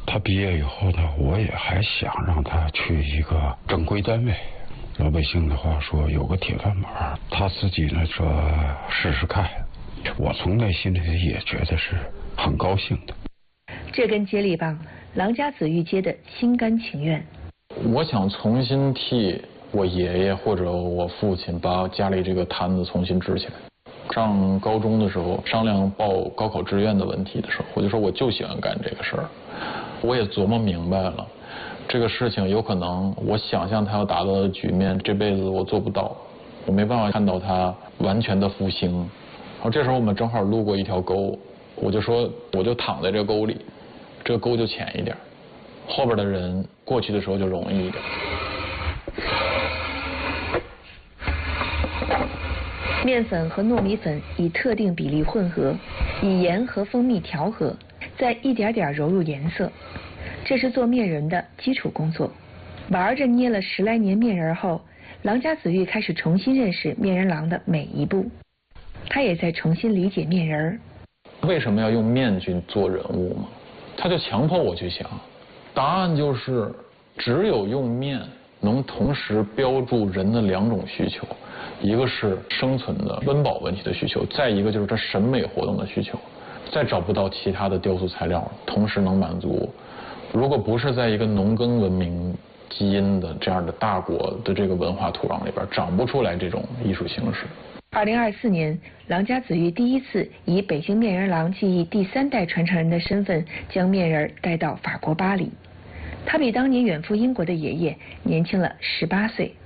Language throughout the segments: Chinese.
他毕业以后呢，我也还想让他去一个正规单位。老百姓的话说，有个铁饭碗，他自己呢说试试看。我从内心里也觉得是很高兴的。 这根接力棒，郎家子玉接得心甘情愿。 我想重新替我爷爷或者我父亲把家里这个摊子重新支起来。上高中的时候商量报高考志愿的问题的时候，我就说我就喜欢干这个事儿。我也琢磨明白了，这个事情有可能我想象它要达到的局面，这辈子我做不到，我没办法看到它完全的复兴。然后这时候我们正好路过一条沟，我就说我就躺在这个沟里，这个沟就浅一点，后边的人过去的时候就容易一点。 面粉和糯米粉以特定比例混合，以盐和蜂蜜调和，再一点点揉入颜色，这是做面人的基础工作。玩着捏了10来年面人后，郎家子玉开始重新认识面人郎的每一步，他也在重新理解面人。 为什么要用面去做人物吗？他就强迫我去想，答案就是只有用面能同时标注人的2种需求，一个是生存的温饱问题的需求，再一个就是这审美活动的需求，再找不到其他的雕塑材料同时能满足。如果不是在一个农耕文明基因的这样的大国的这个文化土壤里边，长不出来这种艺术形式。 2024年，郎家子玉第一次以北京面人郎技艺第3代传承人的身份，将面人带到法国巴黎。他比当年远赴英国的爷爷年轻了18岁。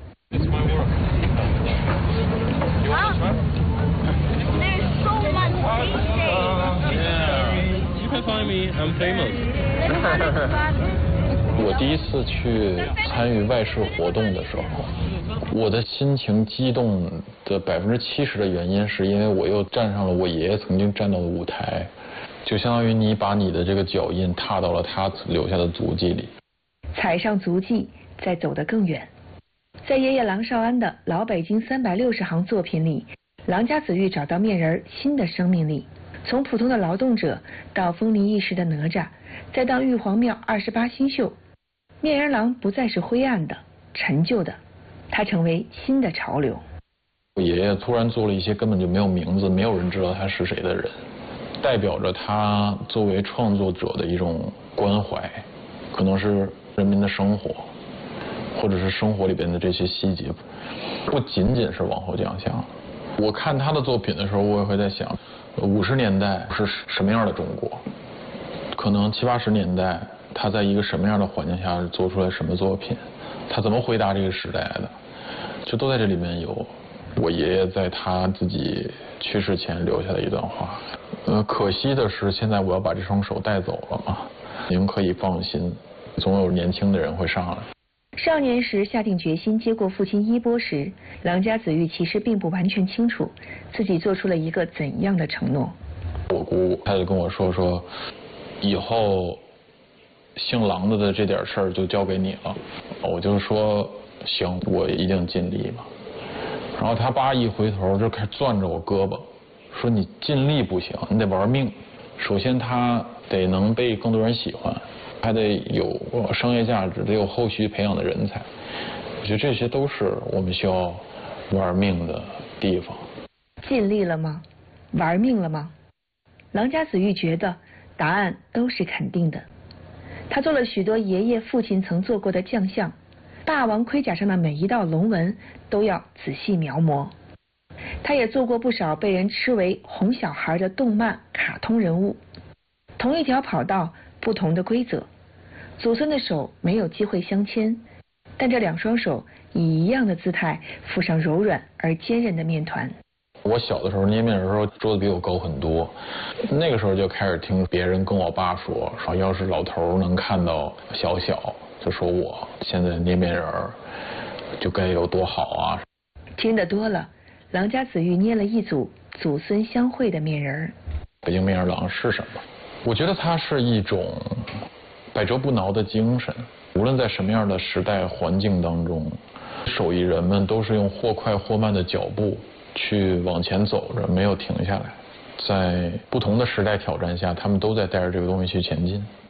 我第一次去参与外事活动的时候，我的心情激动的70%的原因是因为我又站上了我爷爷曾经站到的舞台，就相当于你把你的这个脚印踏到了他留下的足迹里， 踩上足迹，再走得更远。在爷爷郎绍安的老北京360行作品里，郎家子玉找到面人新的生命力，从普通的劳动者到风靡一时的哪吒，再到玉皇庙28星宿，面人郎不再是灰暗的、陈旧的，它成为新的潮流。 我爷爷突然做了一些根本就没有名字、没有人知道他是谁的人，代表着他作为创作者的一种关怀，可能是人民的生活，或者是生活里边的这些细节，不仅仅是往后奖项。我看他的作品的时候，我也会在想，50年代是什么样的中国？可能70、80年代他在一个什么样的环境下做出来什么作品？他怎么回答这个时代的？就都在这里面有。我爷爷在他自己去世前留下的一段话。可惜的是，现在我要把这双手带走了嘛。您可以放心，总有年轻的人会上来。 少年时下定决心接过父亲衣钵时，郎家子玉其实并不完全清楚自己做出了一个怎样的承诺。 我姑他就跟我说，以后姓郎的这点事儿就交给你了。我就说行，我一定尽力嘛。然后他爸一回头就开始攥着我胳膊，说你尽力不行，你得玩命。首先他得能被更多人喜欢，还得有商业价值，得有后续培养的人才。我觉得这些都是我们需要玩命的地方。 尽力了吗？玩命了吗？郎家子玉觉得答案都是肯定的。他做了许多爷爷父亲曾做过的将相，霸王盔甲上的每一道龙纹都要仔细描摹。他也做过不少被人吃为哄小孩的动漫卡通人物。同一条跑道，不同的规则，祖孙的手没有机会相牵，但这2双手以一样的姿态附上柔软而坚韧的面团。 我小的时候捏面人的时候，桌子比我高很多，那个时候就开始听别人跟我爸说要是老头能看到小，就说我现在捏面人就该有多好啊。 听得多了，郎家子玉捏了一组祖孙相会的面人。 北京面人郎是什么？我觉得它是一种百折不挠的精神，无论在什么样的时代环境当中，手艺人们都是用或快或慢的脚步去往前走着，没有停下来。在不同的时代挑战下，他们都在带着这个东西去前进。